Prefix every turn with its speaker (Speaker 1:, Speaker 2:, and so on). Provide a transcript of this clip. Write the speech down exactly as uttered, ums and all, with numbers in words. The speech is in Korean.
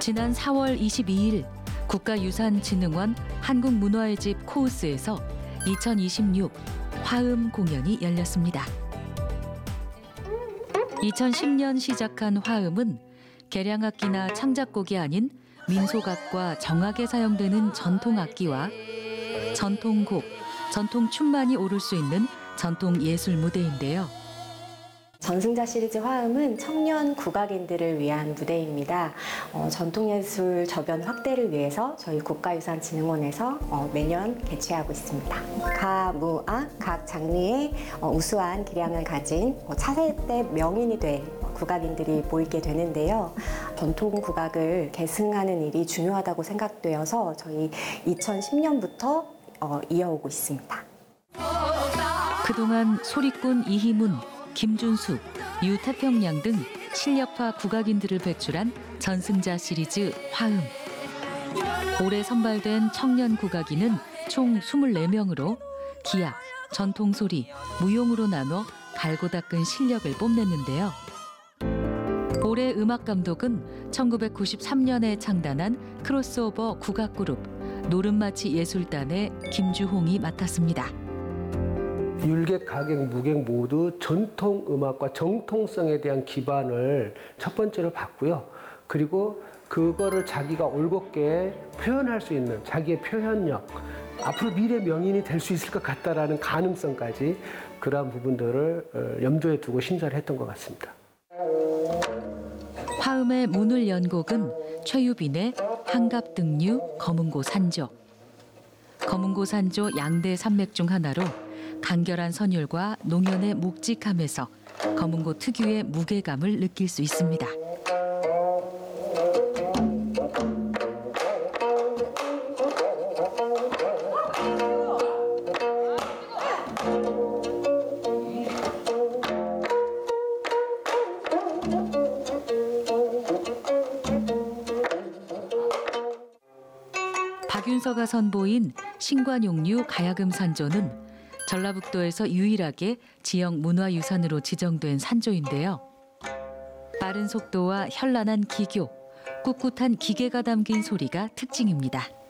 Speaker 1: 지난 사월 이십이일 국가유산진흥원 한국문화의 집 코우스에서 이천이십육 화음 공연이 열렸습니다. 이천십년 시작한 화음은 개량악기나 창작곡이 아닌 민속악과 정악에 사용되는 전통악기와 전통곡, 전통춤만이 오를 수 있는 전통예술 무대인데요.
Speaker 2: 전승자 시리즈 화음은 청년 국악인들을 위한 무대입니다. 어, 전통예술 저변 확대를 위해서 저희 국가유산진흥원에서 어, 매년 개최하고 있습니다. 가, 무, 악, 각 장르의 어, 우수한 기량을 가진 어, 차세대 명인이 될 국악인들이 모이게 되는데요. 전통 국악을 계승하는 일이 중요하다고 생각되어서 저희 이천십년부터 어, 이어오고 있습니다.
Speaker 1: 그동안 소리꾼 이희문, 김준숙, 유태평양 등 실력파 국악인들을 배출한 전승자 시리즈 화음. 올해 선발된 청년 국악인은 총 이십사 명으로 기악, 전통소리, 무용으로 나눠 갈고 닦은 실력을 뽐냈는데요. 올해 음악감독은 천구백구십삼년에 창단한 크로스오버 국악그룹 노름마치 예술단의 김주홍이 맡았습니다.
Speaker 3: 율객, 가객, 무객 모두 전통 음악과 정통성에 대한 기반을 첫 번째로 봤고요. 그리고 그거를 자기가 올곧게 표현할 수 있는 자기의 표현력, 앞으로 미래 명인이 될 수 있을 것 같다라는 가능성까지 그러한 부분들을 염두에 두고 심사를 했던 것 같습니다.
Speaker 1: 화음의 문을 연 곡은 최유빈의 한갑등류 검은고 산조. 검은고 산조 양대 산맥 중 하나로 간결한 선율과 농연의 묵직함에서 검은고 특유의 무게감을 느낄 수 있습니다. 박윤서가 선보인 신관용류 가야금 산조는 전라북도에서 유일하게 지역 문화유산으로 지정된 산조인데요. 빠른 속도와 현란한 기교, 꿋꿋한 기계가 담긴 소리가 특징입니다.